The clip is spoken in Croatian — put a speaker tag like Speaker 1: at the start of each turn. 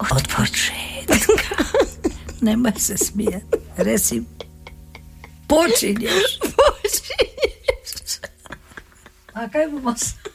Speaker 1: Od početka. Nemoj se smijeti. Reci, počinješ. A kaj bomo